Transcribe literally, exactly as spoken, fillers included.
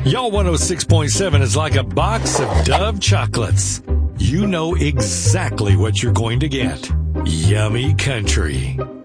Y'all one oh six point seven is like a box of Dove chocolates. You know exactly what you're going to get. Yummy country.